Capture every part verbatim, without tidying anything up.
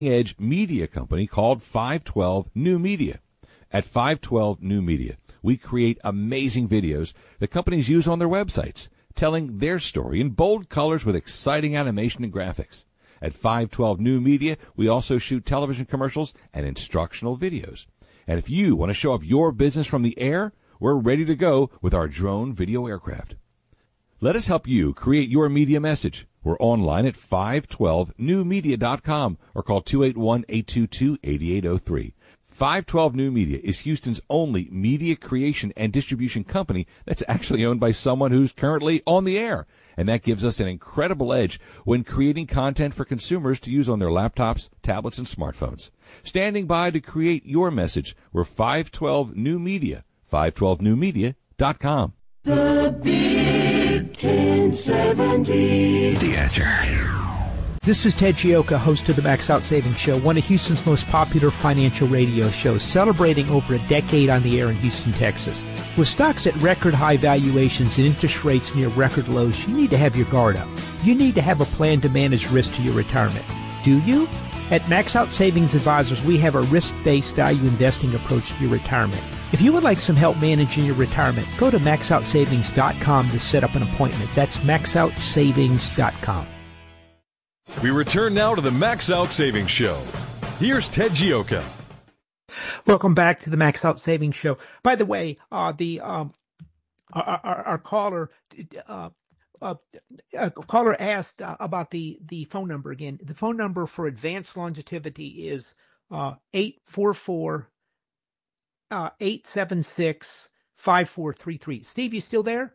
edge media company called five twelve New Media. At five twelve New Media, we create amazing videos that companies use on their websites, telling their story in bold colors with exciting animation and graphics. At five twelve New Media, we also shoot television commercials and instructional videos. And if you want to show off your business from the air, we're ready to go with our drone video aircraft. Let us help you create your media message. We're online at five twelve new media dot com or call two eight one, eight two two, eight eight zero three. five twelve New Media is Houston's only media creation and distribution company that's actually owned by someone who's currently on the air. And that gives us an incredible edge when creating content for consumers to use on their laptops, tablets, and smartphones. Standing by to create your message, we're five twelve New Media, five twelve new media dot com. The Big ten seventy. The Answer. This is Ted Gioka, host of the Max Out Savings Show, one of Houston's most popular financial radio shows, celebrating over a decade on the air in Houston, Texas. With stocks at record high valuations and interest rates near record lows, you need to have your guard up. You need to have a plan to manage risk to your retirement. Do you? At Max Out Savings Advisors, we have a risk-based value investing approach to your retirement. If you would like some help managing your retirement, go to max out savings dot com to set up an appointment. That's max out savings dot com. We return now to the Max Out Savings Show. Here's Ted Gioka. Welcome back to the Max Out Savings Show. By the way, uh, the um, our, our, our caller, uh, uh, uh, caller asked uh, about the the phone number again. The phone number for advanced longevity is uh, eight four four, eight seven six, five four three three. Steve, you still there?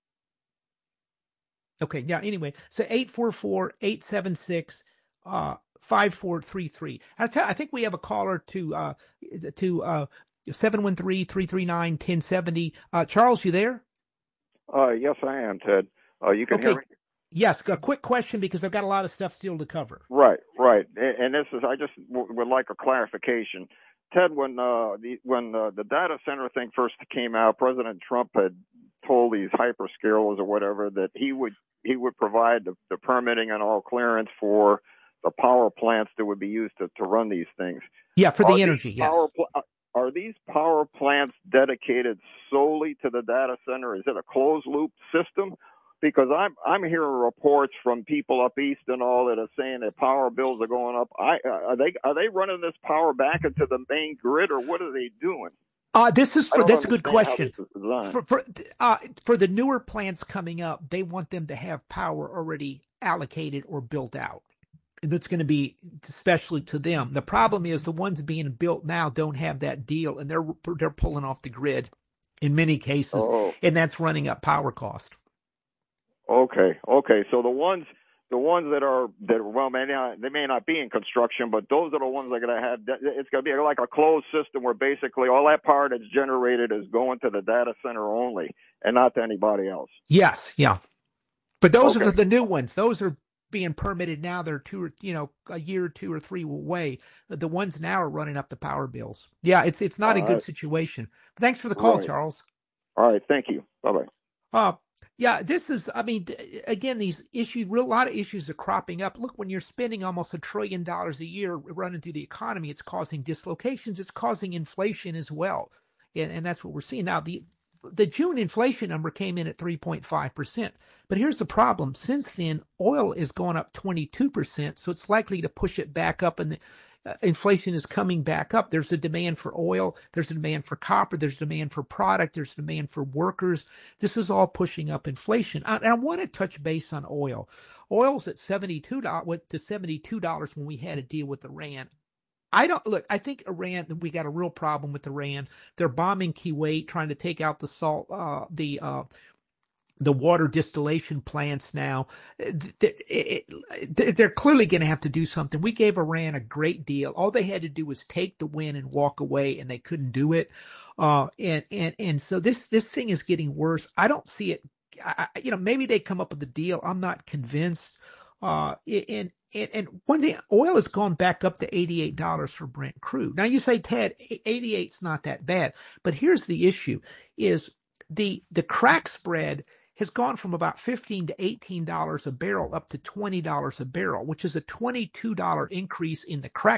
Okay, yeah, anyway, so eight four four, eight seven six, five four three three. I, tell, I think we have a caller to uh, to uh, seven one three, three three nine, one zero seven zero. Uh, Charles, you there? Uh, yes, I am, Ted. Uh, you can okay. hear me? Yes, a quick question because I've got a lot of stuff still to cover. Right, right. And this is, I just w- would like a clarification. Ted, when uh, the when uh, the data center thing first came out, President Trump had told these hyperscalers or whatever that he would he would provide the, the permitting and all clearance for the power plants that would be used to, to run these things. Yeah, for the are energy, yes. Pl- are these power plants dedicated solely to the data center? Is it a closed loop system? Because I'm I'm hearing reports from people up east and all that are saying that power bills are going up. I are they are they running this power back into the main grid, or what are they doing? Uh, this is for that's a good question. For for uh, for the newer plants coming up, they want them to have power already allocated or built out. That's going to be especially to them. The problem is the ones being built now don't have that deal, and they're they're pulling off the grid in many cases, oh. and that's running up power cost. Okay, okay. So the ones, the ones that are that well, may not, they may not be in construction, but those are the ones that are going to have. It's going to be like a closed system where basically all that power that's generated is going to the data center only, and not to anybody else. Yes, yeah. But those okay. are the, the new ones. Those are being permitted now. They're two, or, you know, a year or two or three away. The ones now are running up the power bills. Yeah, it's it's not all a good right. situation. Thanks for the call, right. Charles. All right, thank you. Bye bye. Uh Yeah, this is, I mean, again, these issues, real lot of issues are cropping up. Look, when you're spending almost a trillion dollars a year running through the economy, it's causing dislocations. It's causing inflation as well. And, and that's what we're seeing. Now, the the June inflation number came in at three point five percent. But here's the problem. Since then, oil is going up twenty-two percent, so it's likely to push it back up, and the, Uh, inflation is coming back up. There's a demand for oil. There's a demand for copper. There's a demand for product. There's a demand for workers. This is all pushing up inflation. I, and I want to touch base on oil. Oil's at seventy-two dollars, went to seventy-two dollars when we had a deal with Iran. I don't look, I think Iran, we got a real problem with Iran. They're bombing Kuwait, trying to take out the salt, uh, the, uh, the water distillation plants now. They're clearly going to have to do something. We gave Iran a great deal. All they had to do was take the win and walk away, and they couldn't do it. Uh, and, and, and so this, this thing is getting worse. I don't see it. I, you know, maybe they come up with a deal. I'm not convinced. Uh, and, and, and one thing, oil has gone back up to eighty-eight dollars for Brent crude. Now you say, Ted, eighty-eight's not that bad, but here's the issue is the, the crack spread has gone from about fifteen to eighteen dollars a barrel up to twenty dollars a barrel, which is a twenty-two dollars increase in the crack